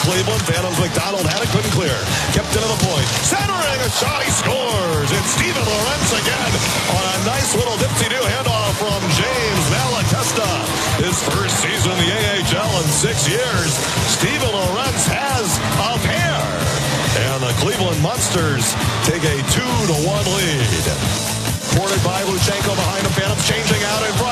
Cleveland. Phantoms McDonald had it, couldn't clear. Kept it to the point. Centering a shot, he scores. It's Steven Lorentz again on a nice little dipsy-do handoff from James Malatesta. His first season in the AHL in 6 years. Steven Lorentz has a pair. And the Cleveland Monsters take a 2-1 lead. Ported by Luchenko behind the Phantoms, changing out in front.